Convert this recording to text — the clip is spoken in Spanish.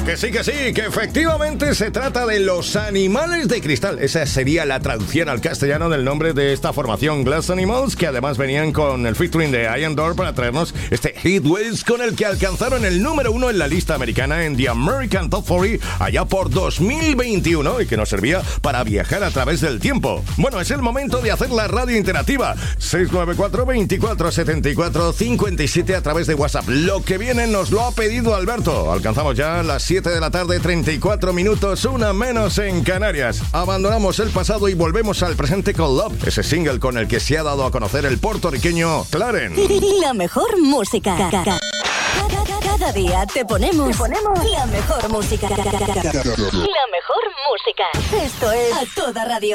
Que sí, que efectivamente se trata de Los Animales de Cristal. Esa sería la traducción al castellano del nombre de esta formación, Glass Animals, que además venían con el featuring de Ian Door para traernos este Heat Waves con el que alcanzaron el número 1 en la lista americana en The American Top 40 allá por 2021 y que nos servía para viajar a través del tiempo. Bueno, es el momento de hacer la radio interactiva. 694 24 74 57 a través de WhatsApp. Lo que viene nos lo ha pedido Alberto. Alcanzamos ya las 7 de la tarde, 34 minutos, una menos en Canarias. Abandonamos el pasado y volvemos al presente con Love, ese single con el que se ha dado a conocer el puertorriqueño Clarence. La mejor música. Cada día te ponemos la mejor música. La mejor música. Esto es A Toda Radio.